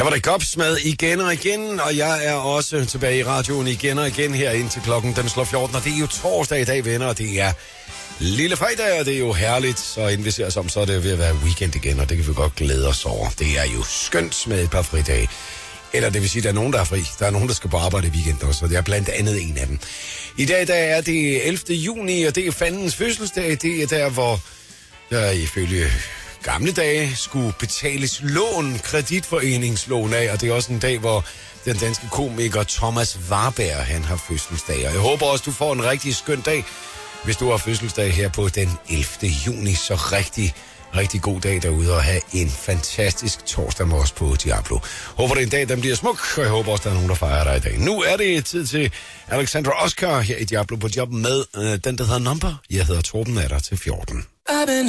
var det Gops med igen og igen, og jeg er også tilbage i radioen igen og igen her indtil klokken den slår 14, og det er jo torsdag i dag, venner, og det er lille fredag, og det er jo herligt, så inden vi ser os om, så er det ved at være weekend igen, og det kan vi godt glæde os over. Det er jo skønt med et par fridage. Eller det vil sige, at der er nogen, der er fri. Der er nogen, der skal på arbejde i weekenden også, og det er blandt andet en af dem. I dag der er det 11. juni, og det er fandens fødselsdag. Det er der, hvor der ifølge gamle dage skulle betales lån, kreditforeningslån af, og det er også en dag, hvor den danske komiker Thomas Warberg, han har fødselsdag. Og jeg håber også, du får en rigtig skøn dag, hvis du har fødselsdag her på den 11. juni. Så rigtig god dag derude, og have en fantastisk torsdag med os på Diablo. Håber det en dag, den bliver smuk, og jeg håber også, der er nogen, der fejrer dig i dag. Nu er det tid til Alexandra Oscar her i Diablo på job med den, der hedder Number. Jeg hedder Torben, er der til 14.